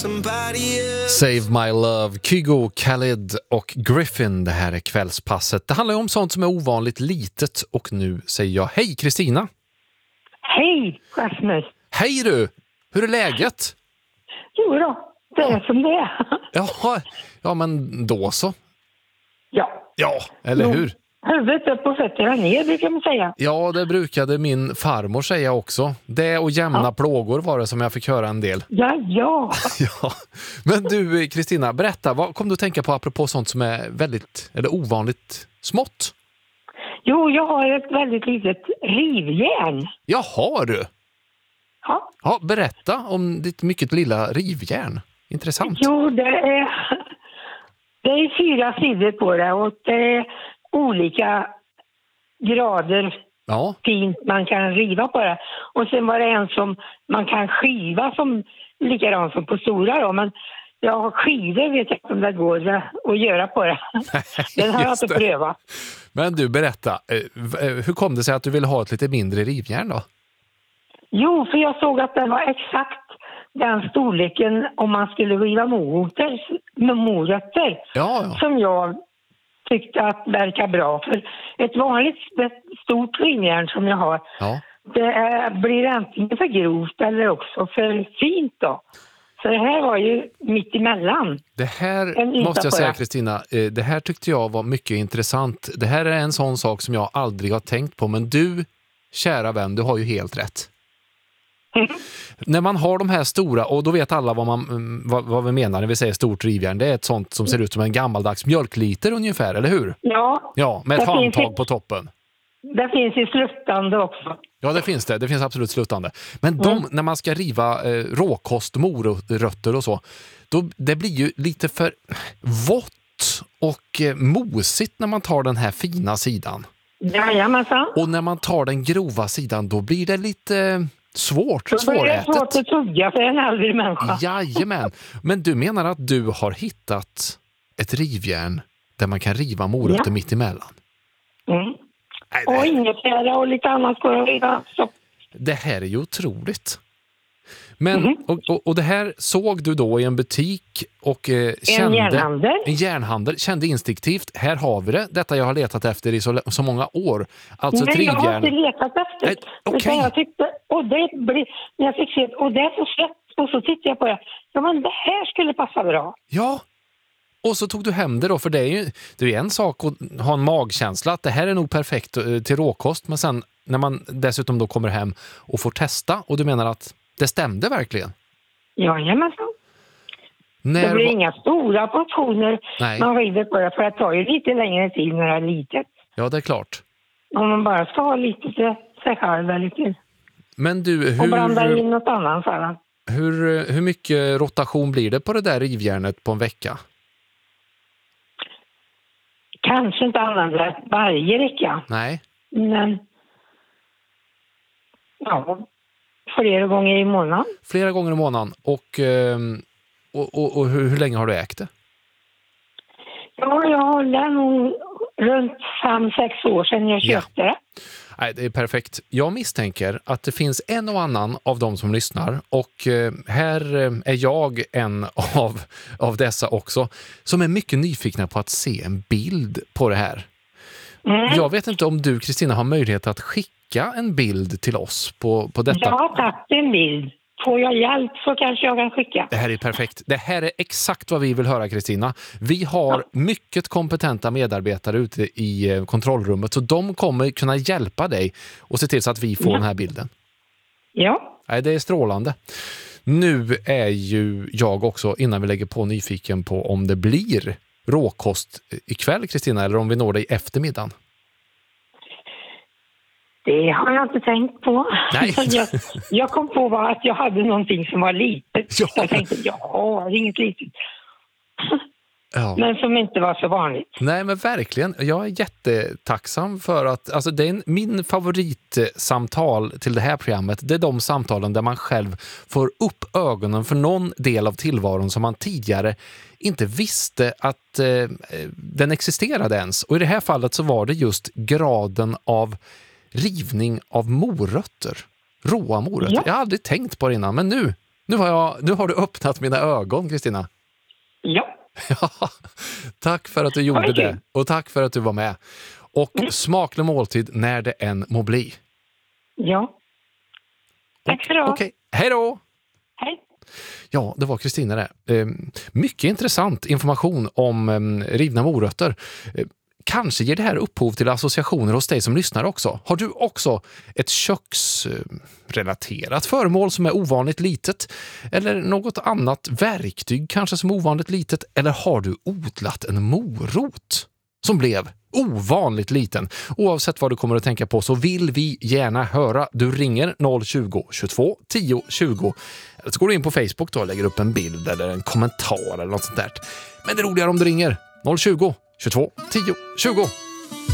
Save My Love, Kygo, Khaled och Griffin. Det här är kvällspasset. Det handlar ju om sånt som är ovanligt litet. Och nu säger jag hej Kristina. Hej Rasmus. Hej du, hur är läget? Jo då, det är som det är. Ja men då så. Ja, eller hur? Huvudet upp och fötterna ner brukar man säga. Ja, det brukade min farmor säga också. Det och jämna plågor var det som jag fick höra en del. Ja. Ja. Men du Kristina, berätta, vad kom du att tänka på apropå sånt som är väldigt, eller ovanligt smått? Jo, jag har ett väldigt litet rivjärn. Jaha du? Ja, berätta om ditt mycket lilla rivjärn. Intressant. Jo, det är 4 sidor på det och det är olika grader fint man kan riva på det. Och sen var det en som man kan skiva som likadant som på stora då. Men jag har skivor, vet jag inte om det går att göra på det. Den har jag inte prövat. Men du, berätta. Hur kom det sig att du ville ha ett lite mindre rivjärn då? Jo, för jag såg att det var exakt den storleken om man skulle riva morötter. Ja. Som jag tyckte att verkar bra. För ett vanligt stort rivjärn som jag har, det blir antingen för grovt eller också för fint då. Så det här var ju mitt emellan. Det här måste jag säga Kristina, det här tyckte jag var mycket intressant. Det här är en sån sak som jag aldrig har tänkt på, men du, kära vän, du har ju helt rätt. När man har de här stora, och då vet alla vad vi menar när vi säger stort rivjärn, det är ett sånt som ser ut som en gammaldags mjölkliter ungefär, eller hur? Ja, med ett handtag på toppen. Det finns i sluttande också. Ja, det finns absolut sluttande. Men när man ska riva råkost, morötter och så, det blir ju lite för vått och mosigt när man tar den här fina sidan. Jajamensan. Och när man tar den grova sidan, då blir det lite svårätet. Det är svårt att tugga för en äldre människa. Jajamän. Men du menar att du har hittat ett rivjärn där man kan riva morötter mitt emellan? Och ingefära och lite annat går att riva. Det här är ju otroligt. Men, och det här såg du då i en butik och kände... En järnhandel. Kände instinktivt, här har vi det. Detta jag har letat efter i så många år. Alltså nej, jag har inte letat efter. Okay. Jag tyckte, och det blir, när jag fick se, och det är så slätt. Och så tittade jag på det. Ja, men det här skulle passa bra. Ja, och så tog du hem det då, för det är ju en sak att ha en magkänsla att det här är nog perfekt till råkost, men sen när man dessutom då kommer hem och får testa, och du menar att det stämde verkligen? Jajamensan. Det blir inga stora portioner man river på det, för det tar ju lite längre tid när det är litet. Ja, det är klart. Om man bara ska ha lite till sig själv eller till. Men du, och blanda in något annat så. Hur mycket rotation blir det på det där rivjärnet på en vecka? Kanske inte använda varje vecka. Nej. Men flera gånger i månaden. Flera gånger i månaden. Och hur länge har du ägt det? Ja, jag håller nog runt 5-6 år sedan jag köpte det. Nej, det är perfekt. Jag misstänker att det finns en och annan av dem som lyssnar, och här är jag en av dessa också, som är mycket nyfikna på att se en bild på det här. Jag vet inte om du, Kristina, har möjlighet att skicka en bild till oss på detta. Jag har tagit en bild. Får jag hjälp så kanske jag kan skicka. Det här är perfekt. Det här är exakt vad vi vill höra, Kristina. Vi har mycket kompetenta medarbetare ute i kontrollrummet, så de kommer kunna hjälpa dig och se till så att vi får den här bilden. Ja. Nej, det är strålande. Nu är ju jag också, innan vi lägger på, nyfiken på om det blir råkost ikväll, Kristina, eller om vi når dig i eftermiddagen. Det har jag inte tänkt på. Nej. Jag kom på att jag hade någonting som var litet. Ja. Jag tänkte, det är inget litet. Ja. Men som inte var så vanligt. Nej, men verkligen. Jag är jättetacksam för att, alltså det är min favoritsamtal till det här programmet. Det är de samtalen där man själv får upp ögonen för någon del av tillvaron som man tidigare inte visste att den existerade ens. Och i det här fallet så var det just graden av rivning av morötter. Råa morötter. Ja. Jag har aldrig tänkt på det innan, men nu Nu har du öppnat mina ögon, Kristina. Ja. Tack för att du gjorde det. Och tack för att du var med. Och smaklig måltid när det än må bli. Ja. Tack för det. Okej. Hej då! Hej. Ja, det var Kristina där. Mycket intressant information om rivna morötter. Kanske ger det här upphov till associationer hos dig som lyssnar också. Har du också ett köksrelaterat föremål som är ovanligt litet? Eller något annat verktyg kanske som är ovanligt litet? Eller har du odlat en morot som blev ovanligt liten? Oavsett vad du kommer att tänka på så vill vi gärna höra. Du ringer 020 22 10 20. Eller så går du in på Facebook då och lägger upp en bild eller en kommentar eller något sånt där. Men det är roligare om du ringer 020 22 10 20.